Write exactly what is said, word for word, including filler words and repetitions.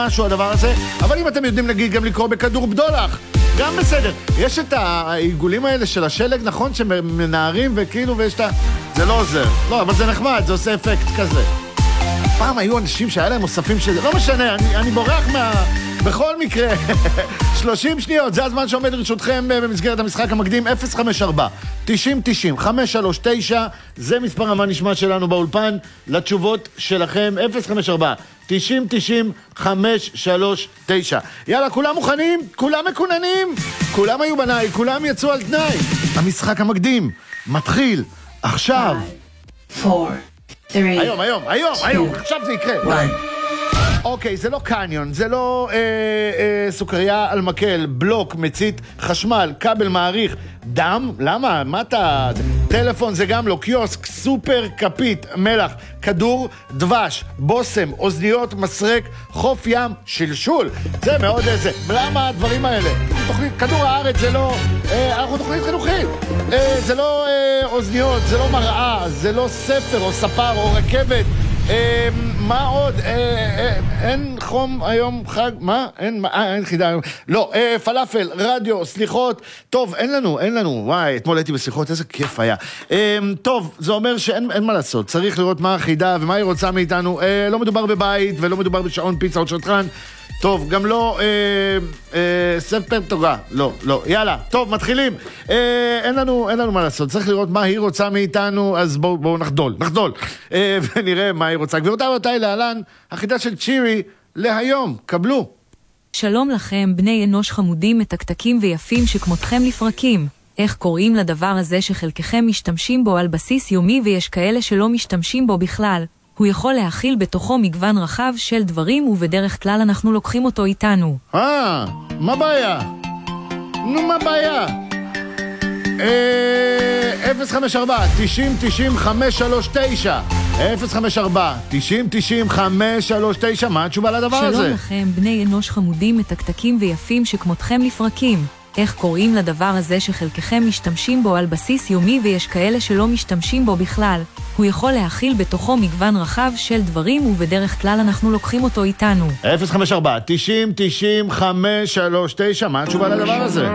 משהו הדבר הזה, אבל אם אתם יודעים נגיד גם לקרוא בכדור בדולח, גם בסדר. יש את העיגולים האלה של השלג, נכון, שמנערים וכאילו ויש את ה... זה לא עוזר. לא, אבל זה נחמד, זה עושה אפקט כזה. פעם היו אנשים שהיה להם מוספים שזה, לא משנה, אני, אני בורח מה... בכל מקרה, שלושים שניות, זה הזמן שעומד לרשותכם במסגרת המשחק המקדים, אפס חמש ארבע תשעים תשעים חמש שלוש תשע, זה מספר המה נשמע שלנו באולפן, לתשובות שלכם, אפס חמש ארבע תשעים תשעים חמש שלוש תשע. יאללה, כולם מוכנים? כולם מקוננים? כולם היו בניי, כולם יצאו על תנאי. המשחק המקדים מתחיל עכשיו. five, four, three, היום, היום, היום, היום, עכשיו זה יקרה. one. אוקיי, זה לא קניון, זה לא אה, אה, סוכריה על מקל, בלוק, מצית, חשמל, כבל מעריך, דם? למה? מה אתה... טלפון זה גם לא, קיוסק, סופר, כפית, מלח, כדור, דבש, בוסם, אוזניות, מסרק, חוף ים, שלשול. זה מאוד איזה. למה הדברים האלה? תוכנית, כדור הארץ זה לא... אה, אנחנו תוכנית חינוכית. אה, זה לא אה, אוזניות, זה לא מראה, זה לא ספר או ספר או רכבת. אה, מה עוד? אה, אה, אין חום היום חג? מה? אין, אה, אין חידה היום. לא, אה, פלאפל, רדיו, סליחות. טוב, אין לנו, אין לנו. וואי, אתמול הייתי בסליחות, איזה כיף היה. אה, טוב, זה אומר שאין אין מה לעשות. צריך לראות מה החידה ומה היא רוצה מאיתנו. אה, לא מדובר בבית ולא מדובר בשעון פיצה או שטרן. טוב, גם לא אה, אה, ספר תוגה. לא, לא. יאללה, טוב, מתחילים. אה, אין לנו, אין לנו מה לעשות. צריך לראות מה היא רוצה מאיתנו, אז בואו בוא נחדול, נחדול. אה, ונראה מה היא רוצה. גבירותיי ורבותיי, להלן, החידה של צ'ירי להיום. קבלו. שלום לכם, בני אנוש חמודים, מתקתקים ויפים שכמותכם לפרקים. איך קוראים לדבר הזה שחלקכם משתמשים בו על בסיס יומי ויש כאלה שלא משתמשים בו בכלל? הוא יכול להכיל בתוכו מגוון רחב של דברים, ובדרך כלל אנחנו לוקחים אותו איתנו. אה, מה בעיה? נו, מה בעיה? אה, אפס חמש ארבע תשעים תשעים חמש שלוש תשע אפס חמש ארבע תשעים תשעים חמש שלוש תשע, מה התשובה לדבר הזה? שלום לכם, בני אנוש חמודים, מתקתקים ויפים שכמותכם לפרקים. איך קוראים לדבר הזה שחלקכם משתמשים בו על בסיס יומי ויש כאלה שלא משתמשים בו בכלל? הוא יכול להכיל בתוכו מגוון רחב של דברים, ובדרך כלל אנחנו לוקחים אותו איתנו. אפס חמש ארבע תשעים תשעים חמש שלוש תשע, מה התשובה לדבר הזה?